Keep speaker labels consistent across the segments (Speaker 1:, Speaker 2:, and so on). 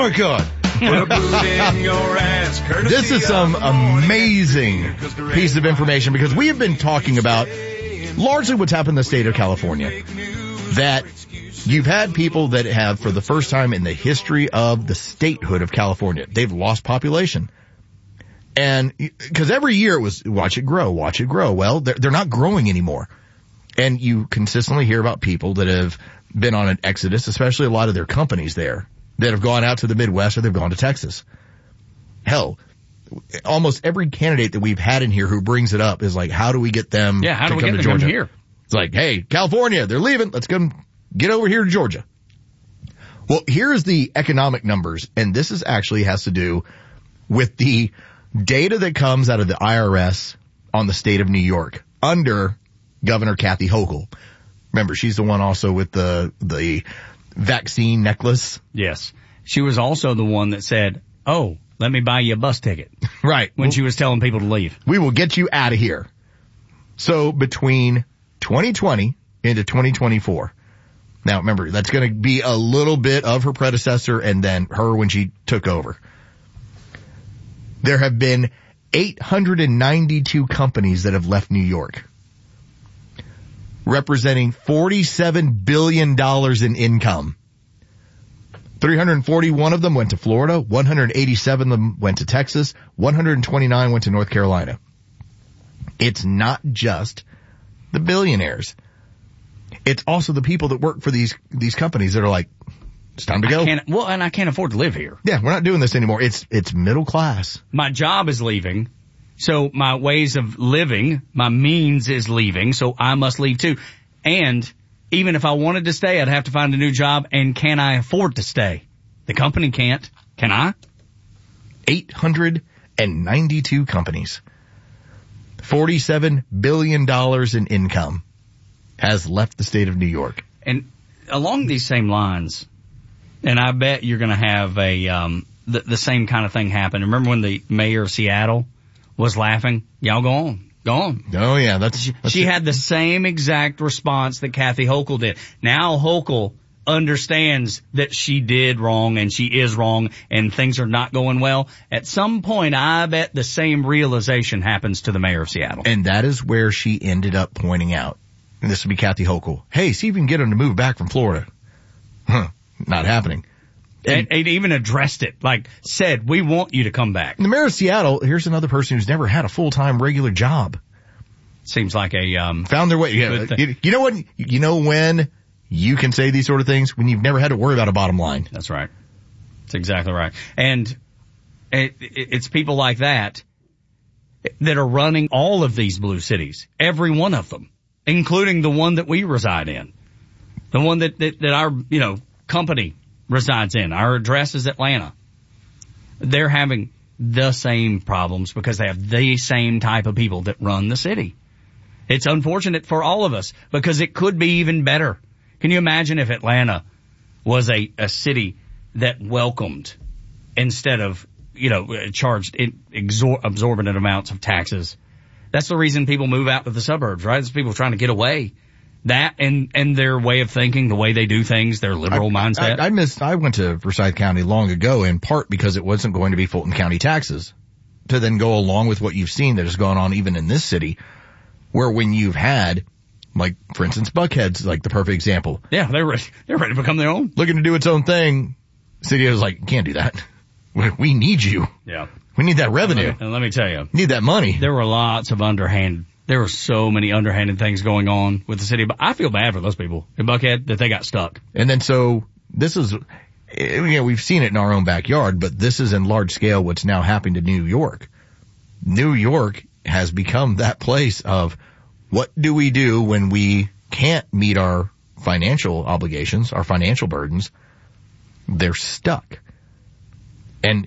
Speaker 1: my God. This is some amazing piece of information because we have been talking about largely what's happened in the state of California. That you've had people that have, for the first time in the history of the statehood of California, they've lost population. And because every year it was watch it grow. Well, they're not growing anymore. And you consistently hear about people that have been on an exodus, especially a lot of their companies there, that have gone out to the Midwest or they've gone to Texas. Hell, almost every candidate that we've had in here who brings it up is like, how do we get them
Speaker 2: how
Speaker 1: to
Speaker 2: do we
Speaker 1: come
Speaker 2: get
Speaker 1: to
Speaker 2: them
Speaker 1: Georgia?
Speaker 2: here?
Speaker 1: It's like, hey, California, they're leaving. Let's come get over here to Georgia. Well, here's the economic numbers, and this is actually has to do with the data that comes out of the IRS on the state of New York under Governor Kathy Hochul. Remember, she's the one also with the vaccine necklace.
Speaker 2: Yes. She was also the one that said, oh, let me buy you a bus ticket.
Speaker 1: Right.
Speaker 2: When she was telling people to leave.
Speaker 1: We will get you out of here. So between 2020 into 2024. Now remember, that's going to be a little bit of her predecessor and then her when she took over. There have been 892 companies that have left New York, representing $47 billion in income. 341 of them went to Florida, 187 of them went to Texas, 129 went to North Carolina. It's not just the billionaires. It's also the people that work for these companies that are like, it's time to go.
Speaker 2: And I can't afford to live here.
Speaker 1: Yeah, we're not doing this anymore. It's middle class.
Speaker 2: My job is leaving. So my ways of living, my means is leaving. So I must leave too. And even if I wanted to stay, I'd have to find a new job. And can I afford to stay? The company can't. Can I?
Speaker 1: 892 companies. $47 billion in income has left the state of New York.
Speaker 2: And along these same lines, and I bet you're going to have the same kind of thing happen. Remember when the mayor of Seattle was laughing? Y'all go on.
Speaker 1: Oh yeah,
Speaker 2: she had the same exact response that Kathy Hochul did. Now Hochul understands that she did wrong and she is wrong and things are not going well. At some point, I bet the same realization happens to the mayor of Seattle.
Speaker 1: And that is where she ended up pointing out, and this would be Kathy Hochul, hey, see if you can get him to move back from Florida. Not happening.
Speaker 2: And even addressed it, like said, we want you to come back.
Speaker 1: The mayor of Seattle, here's another person who's never had a full-time regular job.
Speaker 2: Seems like
Speaker 1: found their way. Yeah, you know what? You know when you can say these sort of things? When you've never had to worry about a bottom line.
Speaker 2: That's right. That's exactly right. And it's people like that are running all of these blue cities. Every one of them, including the one that we reside in. The one that our, company resides in. Our address is Atlanta. They're having the same problems because they have the same type of people that run the city. It's unfortunate for all of us because it could be even better. Can you imagine if Atlanta was a city that welcomed instead of, charged exorbitant amounts of taxes? That's the reason people move out to the suburbs, right? It's people trying to get away. That and their way of thinking, the way they do things, their liberal mindset.
Speaker 1: I went to Forsyth County long ago in part because it wasn't going to be Fulton County taxes to then go along with what you've seen that has gone on even in this city where when you've had, like, for instance, Buckhead's like the perfect example.
Speaker 2: Yeah, they're ready to become their own.
Speaker 1: Looking to do its own thing. City was like, can't do that. We need you.
Speaker 2: Yeah.
Speaker 1: We need that revenue.
Speaker 2: And let me tell you.
Speaker 1: Need that money.
Speaker 2: There were lots of there were so many underhanded things going on with the city, but I feel bad for those people in Buckhead that they got stuck.
Speaker 1: And then so this is, we've seen it in our own backyard, but this is in large scale what's now happening to New York. New York has become that place of what do we do when we can't meet our financial obligations, our financial burdens? They're stuck. And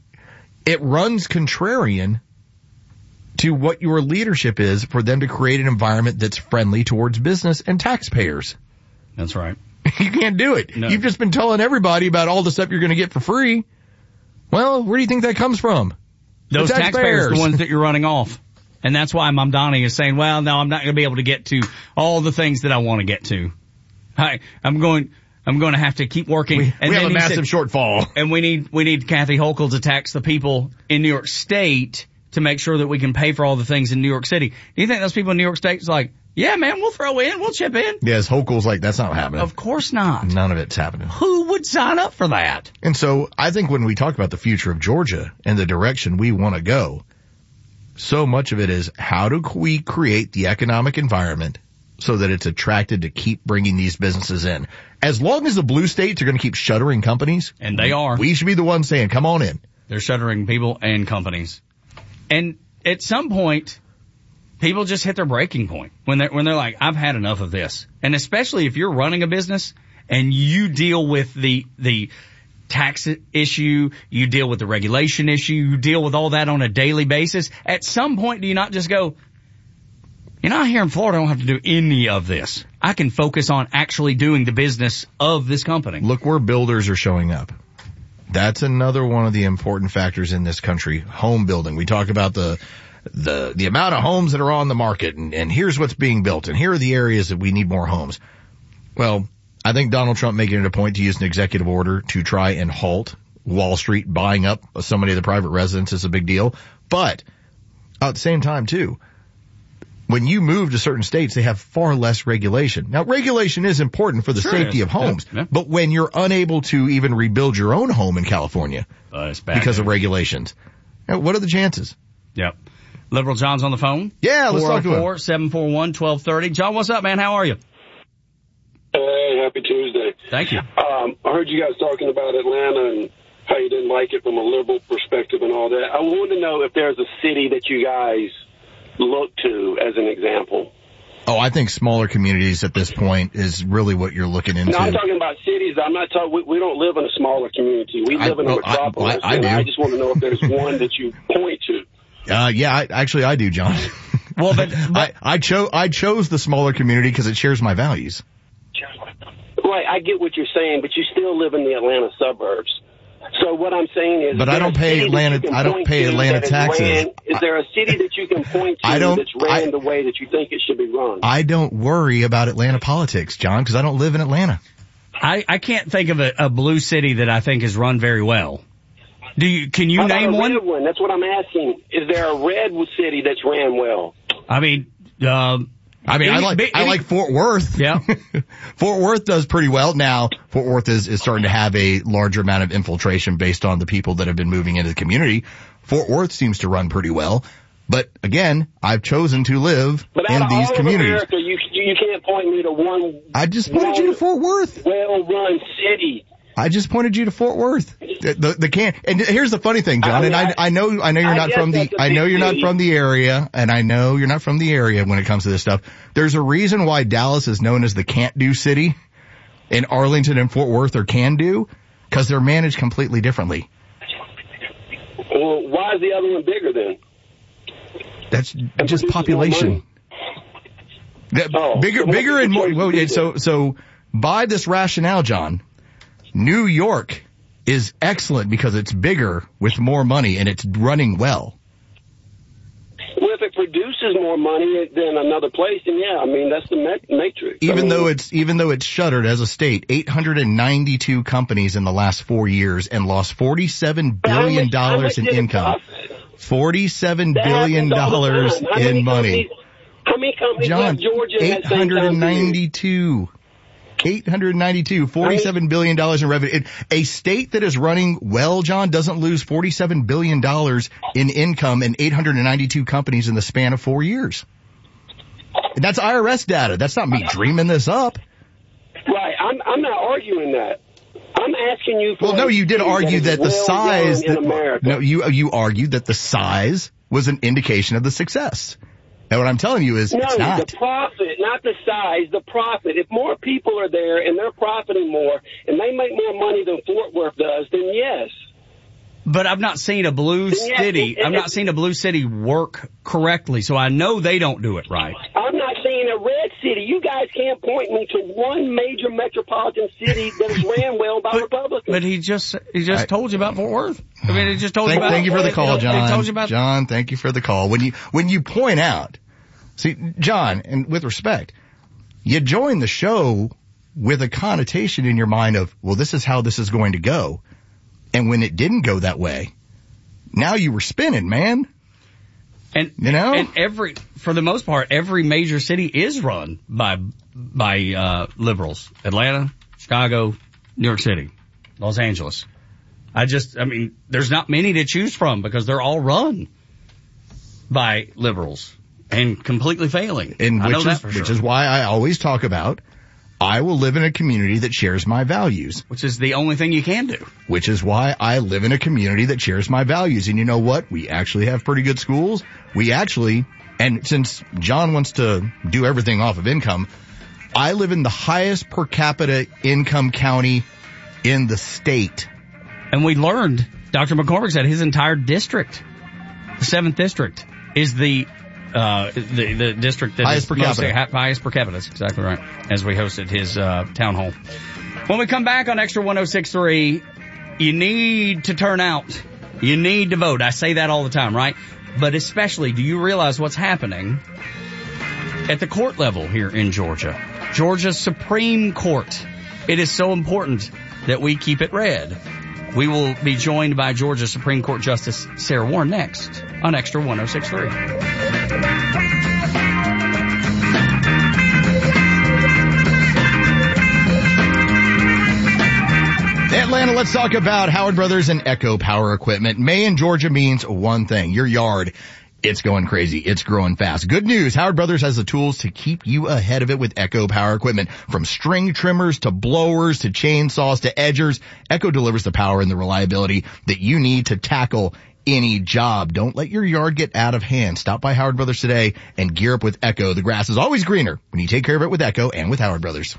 Speaker 1: it runs contrarian to what your leadership is for them to create an environment that's friendly towards business and taxpayers.
Speaker 2: That's right.
Speaker 1: You can't do it.
Speaker 2: No.
Speaker 1: You've just been telling everybody about all the stuff you're going to get for free. Well, where do you think that comes from?
Speaker 2: Those taxpayers are the ones that you're running off. And that's why Mamdani is saying, well, no, I'm not going to be able to get to all the things that I want to get to. I'm going I'm going to have to keep working.
Speaker 1: We have a massive shortfall.
Speaker 2: And we need Kathy Hochul to tax the people in New York State to make sure that we can pay for all the things in New York City. Do you think those people in New York State is like, yeah, man, we'll throw in, we'll chip in?
Speaker 1: Yes, Hochul's like, that's not happening.
Speaker 2: Of course not.
Speaker 1: None of it's happening.
Speaker 2: Who would sign up for that?
Speaker 1: And so I think when we talk about the future of Georgia and the direction we want to go, so much of it is how do we create the economic environment so that it's attracted to keep bringing these businesses in. As long as the blue states are going to keep shuttering companies.
Speaker 2: And they are.
Speaker 1: We should be the ones saying, come on in.
Speaker 2: They're shuttering people and companies. And at some point, people just hit their breaking point when they're like, I've had enough of this. And especially if you're running a business and you deal with the tax issue, you deal with the regulation issue, you deal with all that on a daily basis. At some point, do you not just go, you know, here in Florida, I don't have to do any of this. I can focus on actually doing the business of this company.
Speaker 1: Look where builders are showing up. That's another one of the important factors in this country, home building. We talk about the amount of homes that are on the market and here's what's being built and here are the areas that we need more homes. Well, I think Donald Trump making it a point to use an executive order to try and halt Wall Street buying up so many of the private residents is a big deal. But at the same time, too, when you move to certain states, they have far less regulation. Now, regulation is important for the safety of homes, but when you're unable to even rebuild your own home in California because of regulations, what are the chances?
Speaker 2: Yep. Liberal John's on the phone.
Speaker 1: Yeah, let's talk to him.
Speaker 2: 404-741-1230. John, what's up, man? How are you?
Speaker 3: Hey, happy Tuesday.
Speaker 2: Thank you.
Speaker 3: I heard you guys talking about Atlanta and how you didn't like it from a liberal perspective and all that. I wanted to know if there's a city that you guys look to as an example.
Speaker 1: Oh, I think smaller communities at this point is really what you're looking into.
Speaker 3: No, I'm talking about cities. I'm not talking. We don't live in a smaller community. We live in a metropolis.
Speaker 1: I do.
Speaker 3: I just want to know if there's one that you point to.
Speaker 1: Yeah, I do, John.
Speaker 2: Well, but
Speaker 1: I chose the smaller community because it shares my values.
Speaker 3: Right, I get what you're saying, but you still live in the Atlanta suburbs. So what I'm saying is,
Speaker 1: but I don't pay Atlanta taxes.
Speaker 3: Is there a city that you can point to that's ran the way that you think it should be run?
Speaker 1: I don't worry about Atlanta politics, John, because I don't live in Atlanta.
Speaker 2: I can't think of a blue city that I think is run very well. Can you name one?
Speaker 3: Red one? That's what I'm asking. Is there a red city that's ran well?
Speaker 2: I mean,
Speaker 1: I like Fort Worth.
Speaker 2: Yeah.
Speaker 1: Fort Worth does pretty well. Now, Fort Worth is starting to have a larger amount of infiltration based on the people that have been moving into the community. Fort Worth seems to run pretty well. But again, I've chosen to live in these communities.
Speaker 3: America, you can't point me to one.
Speaker 1: I just pointed you to Fort Worth.
Speaker 3: Well-run city.
Speaker 1: I just pointed you to Fort Worth. And here's the funny thing, John, and I know you're not from the area, and I know you're not from the area when it comes to this stuff. There's a reason why Dallas is known as the can't-do city, and Arlington and Fort Worth are can-do, because they're managed completely differently.
Speaker 3: Well, why is the other one bigger then?
Speaker 1: That's just population. Bigger and more. Well, so by this rationale, John, New York is excellent because it's bigger with more money and it's running well.
Speaker 3: Well, if it produces more money than another place, then yeah, I mean that's the matrix.
Speaker 1: Even though it's shuttered as a state, 892 companies in the last 4 years and lost $47 billion in income. $47 billion in money.
Speaker 3: How many companies left Georgia?
Speaker 1: 892. 892, $47 billion in revenue. A state that is running well, John, doesn't lose $47 billion in income and 892 companies in the span of 4 years. And that's IRS data. That's not me dreaming this up.
Speaker 3: Right. I'm not arguing that. I'm asking you for...
Speaker 1: Well, no, you did argue that the size...
Speaker 3: No,
Speaker 1: you argued that the size was an indication of the success. And what I'm telling you is it's not.
Speaker 3: The profit, not the size, the profit. If more people are there and they're profiting more and they make more money than Fort Worth does, then yes.
Speaker 2: But I've not seen a blue city. I've not seen a blue city work correctly, so I know they don't do it right.
Speaker 3: I'm not seeing a red city. You guys can't point me to one major metropolitan city that is ran well by Republicans.
Speaker 2: But he just told you about Fort Worth. I mean, he just told you about.
Speaker 1: Thank you for the call, John.
Speaker 2: He told you about.
Speaker 1: John, thank you for the call. When you point out, see, John, and with respect, you join the show with a connotation in your mind of, well, this is how this is going to go. And when it didn't go that way, now you were spinning, man.
Speaker 2: And, and for the most part, every major city is run by liberals. Atlanta, Chicago, New York City, Los Angeles. There's not many to choose from because they're all run by liberals and completely failing.
Speaker 1: And which is why I always talk about, I will live in a community that shares my values.
Speaker 2: Which is the only thing you can do.
Speaker 1: Which is why I live in a community that shares my values. And you know what? We actually have pretty good schools. And since John wants to do everything off of income, I live in the highest per capita income county in the state.
Speaker 2: And we learned, Dr. McCormick said his entire district, the 7th district, is the district that
Speaker 1: highest per capita.
Speaker 2: Highest per capita. That's exactly right. As we hosted his town hall. When we come back on Extra 106.3, you need to turn out. You need to vote. I say that all the time, right? But especially, do you realize what's happening at the court level here in Georgia? Georgia's Supreme Court. It is so important that we keep it red. We will be joined by Georgia Supreme Court Justice Sarah Warren next on Extra 106.3.
Speaker 1: Atlanta, let's talk about Howard Brothers and Echo Power Equipment. May in Georgia means one thing. Your yard, it's going crazy. It's growing fast. Good news. Howard Brothers has the tools to keep you ahead of it with Echo Power Equipment. From string trimmers to blowers to chainsaws to edgers, Echo delivers the power and the reliability that you need to tackle any job. Don't let your yard get out of hand. Stop by Howard Brothers today and gear up with Echo. The grass is always greener when you take care of it with Echo and with Howard Brothers.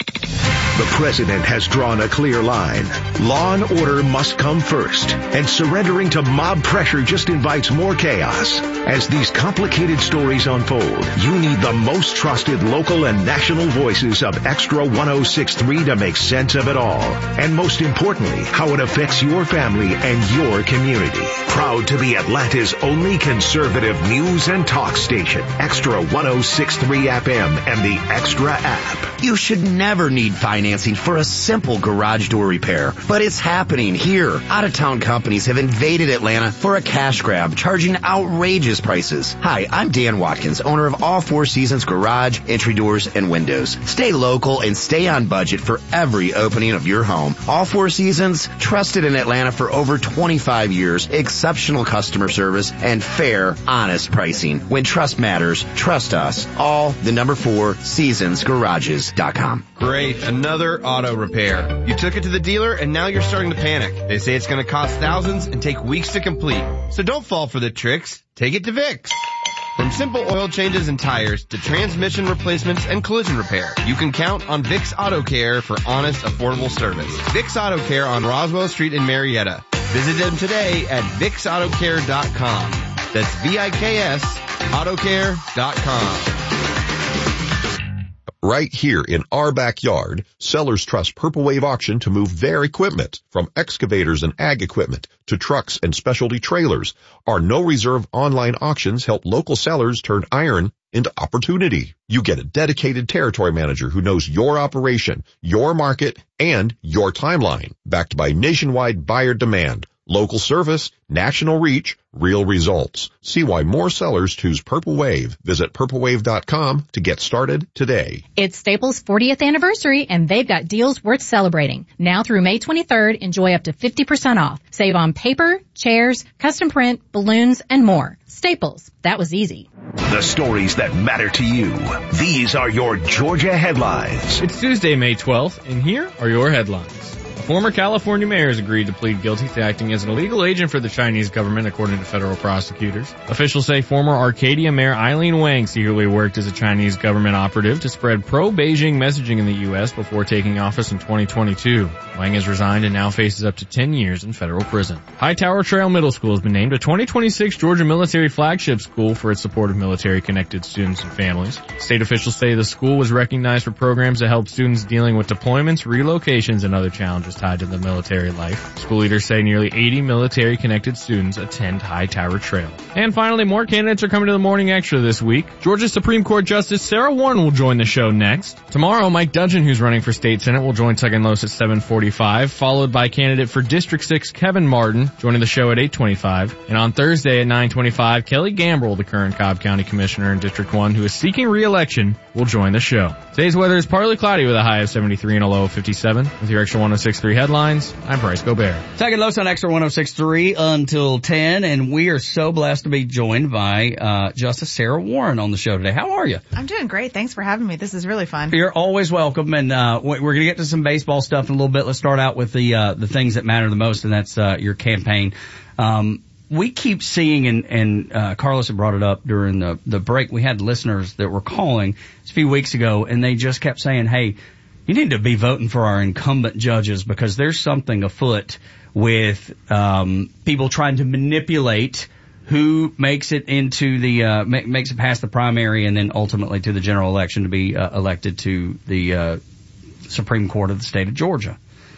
Speaker 4: The president has drawn a clear line. Law and order must come first, and surrendering to mob pressure just invites more chaos. As these complicated stories unfold, you need the most trusted local and national voices of Extra 106.3 to make sense of it all. And most importantly, how it affects your family and your community. Proud to be Atlanta's only conservative news and talk station. Extra 106.3 FM and the Extra app.
Speaker 5: You should never need financing for a simple garage door repair. But it's happening here. Out-of-town companies have invaded Atlanta for a cash grab, charging outrageous prices. Hi, I'm Dan Watkins, owner of All Four Seasons Garage, Entry Doors, and Windows. Stay local and stay on budget for every opening of your home. All Four Seasons, trusted in Atlanta for over 25 years, exceptional customer service, and fair, honest pricing. When trust matters, trust us. All the number 4 seasonsgarages.com.
Speaker 6: Great, another auto repair. You took it to the dealer and now you're starting to panic. They say it's going to cost thousands and take weeks to complete. So don't fall for the tricks. Take it to Vicks. From simple oil changes and tires to transmission replacements and collision repair, you can count on Vicks Auto Care for honest, affordable service. Vicks Auto Care on Roswell Street in Marietta. Visit them today at VicksAutoCare.com. That's VIKS Autocare.com.
Speaker 7: Right here in our backyard, sellers trust Purple Wave Auction to move their equipment. From excavators and ag equipment to trucks and specialty trailers, our no-reserve online auctions help local sellers turn iron into opportunity. You get a dedicated territory manager who knows your operation, your market, and your timeline, backed by nationwide buyer demand. Local service, national reach, real results. See why more sellers choose Purple Wave. Visit purplewave.com to get started today.
Speaker 8: It's Staples' 40th anniversary, and they've got deals worth celebrating. Now through May 23rd, enjoy up to 50% off. Save on paper, chairs, custom print, balloons, and more. Staples. That was easy.
Speaker 4: The stories that matter to you. These are your Georgia headlines.
Speaker 9: It's Tuesday, May 12th, and here are your headlines. Former California mayor has agreed to plead guilty to acting as an illegal agent for the Chinese government, according to federal prosecutors. Officials say former Arcadia Mayor Eileen Wang secretly worked as a Chinese government operative to spread pro-Beijing messaging in the U.S. before taking office in 2022. Wang has resigned and now faces up to 10 years in federal prison. Hightower Trail Middle School has been named a 2026 Georgia Military Flagship School for its support of military-connected students and families. State officials say the school was recognized for programs that help students dealing with deployments, relocations, and other challenges challenges tied to the military life. School leaders say nearly 80 military-connected students attend Hightower Trail. And finally, more candidates are coming to the Morning Extra this week. Georgia Supreme Court Justice Sarah Warren will join the show next. Tomorrow, Mike Dudgeon, who's running for state senate, will join Tuck and Los at 7:45, followed by candidate for District 6 Kevin Martin joining the show at 8:25. And on Thursday at 9:25, Kelly Gambrell, the current Cobb County Commissioner in District 1, who is seeking re-election, will join the show. Today's weather is partly cloudy with a high of 73 and a low of 57. With your Extra 106.3 headlines, I'm Bryce Gobert.
Speaker 2: Tuck and Los on Extra 106.3 until 10, and we are so blessed to be joined by Justice Sarah Warren on the show today. How are you?
Speaker 10: I'm doing great. Thanks for having me. This is really fun.
Speaker 2: You're always welcome, and we're going to get to some baseball stuff in a little bit. Let's start out with the things that matter the most, and that's your campaign. We keep seeing, and Carlos had brought it up during the break, we had listeners that were calling a few weeks ago, and they just kept saying, hey, you need to be voting for our incumbent judges because there's something afoot with people trying to manipulate who makes it into the makes it past the primary and then ultimately to the general election to be elected to the Supreme Court of the state of Georgia.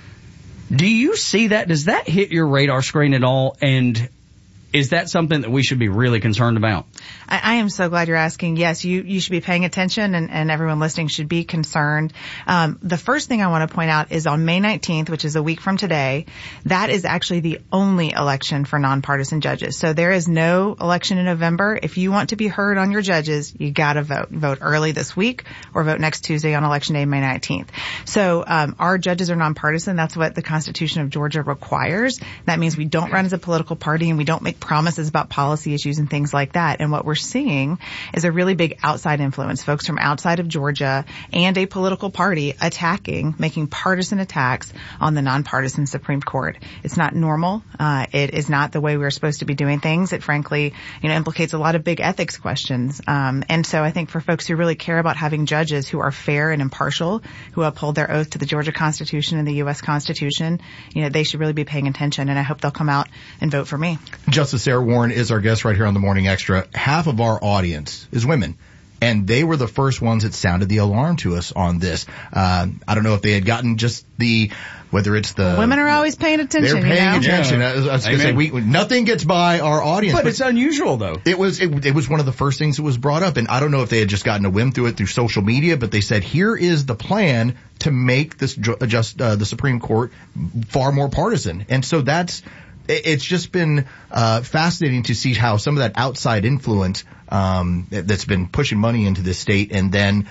Speaker 2: Do you see that? Does that hit your radar screen at all? And is that something that we should be really concerned about?
Speaker 10: I am so glad you're asking. Yes, you should be paying attention, and everyone listening should be concerned. The first thing I want to point out is on May 19th, which is a week from today, that is actually the only election for nonpartisan judges. So there is no election in November. If you want to be heard on your judges, you got to vote. Vote early this week or vote next Tuesday on Election Day, May 19th. So our judges are nonpartisan. That's what the Constitution of Georgia requires. That means we don't run as a political party and we don't make promises about policy issues and things like that. And what we're seeing is a really big outside influence, folks from outside of Georgia and a political party making partisan attacks on the nonpartisan Supreme Court. It's not normal. It is not the way we're supposed to be doing things. It frankly, implicates a lot of big ethics questions. And so I think for folks who really care about having judges who are fair and impartial, who uphold their oath to the Georgia Constitution and the U.S. Constitution, they should really be paying attention. And I hope they'll come out and vote for me.
Speaker 1: Justice Sarah Warren is our guest right here on the Morning Extra. Half of our audience is women, and they were the first ones that sounded the alarm to us on this. I don't know if they had gotten just whether it's the...
Speaker 10: Women are always paying attention.
Speaker 1: They're paying attention. Yeah. I was going to say, nothing gets by our audience.
Speaker 2: But it's unusual, though.
Speaker 1: It was one of the first things that was brought up, and I don't know if they had just gotten a whim through it through social media, but they said, here is the plan to make this the Supreme Court far more partisan. And so it's just been fascinating to see how some of that outside influence that's been pushing money into this state, and then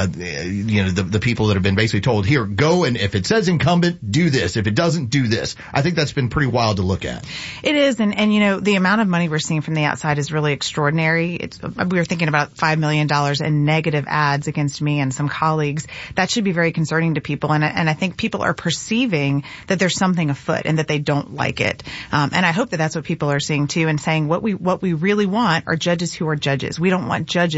Speaker 1: the people that have been basically told, here, go, and if it says incumbent, do this. If it doesn't, do this. I think that's been pretty wild to look at.
Speaker 10: It is, and the amount of money we're seeing from the outside is really extraordinary. We were thinking about $5 million in negative ads against me and some colleagues. That should be very concerning to people, and I think people are perceiving that there's something afoot and that they don't like it. And I hope that that's what people are seeing too, and saying what we really want are judges who are judges. We don't want judges